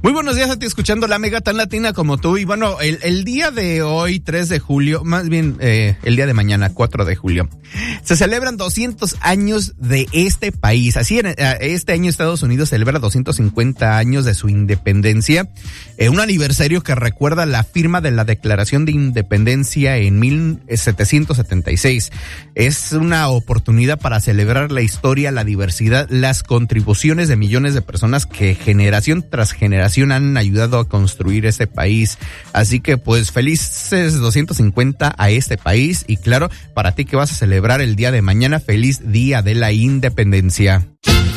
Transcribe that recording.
Muy buenos días a ti, escuchando la Mega tan latina como tú. Y bueno, el día de hoy, 3 de julio, más bien el día de mañana, 4 de julio, se celebran 200 años de este país. Así, este año Estados Unidos celebra 250 años de su independencia. Un aniversario que recuerda la firma de la Declaración de Independencia en 1776. Es una oportunidad para celebrar la historia, la diversidad, las contribuciones de millones de personas que generación tras generación han ayudado a construir este país. Así que pues felices 250 a este país, y claro, para ti que vas a celebrar el día de mañana, feliz Día de la Independencia.